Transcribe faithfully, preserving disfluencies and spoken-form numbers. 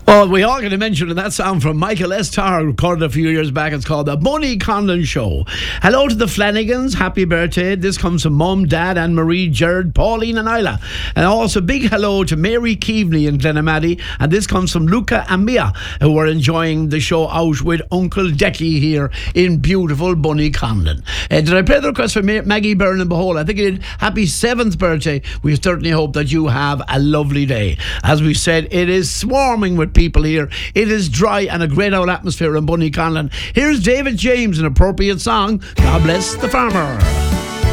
Oh, we are going to mention in that song from Michael S. Tarr, recorded a few years back. It's called The Bunny Conlon Show. Hello to the Flanagans. Happy birthday. This comes from Mum, Dad, Anne Marie, Jared, Pauline and Isla. And also big hello to Mary Keaveney in Glenamaddy. And this comes from Luca and Mia, who are enjoying the show out with Uncle Decky here in beautiful Bunny Conlon. Uh, did I play the request for Ma- Maggie Byrne and Behold? I think it did. Happy seventh birthday. We certainly hope that you have a lovely day. As we said, it is swarming with people here. It is dry and a great old atmosphere in Bunny Conlon. Here's David James, an appropriate song, God Bless the Farmer.